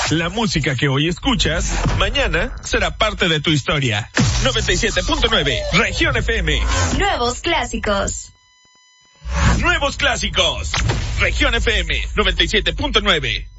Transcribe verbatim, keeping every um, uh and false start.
La música que hoy escuchas, mañana será parte de tu historia. noventa y siete punto nueve, Región F M. Nuevos clásicos. Nuevos clásicos. Región F M, noventa y siete punto nueve.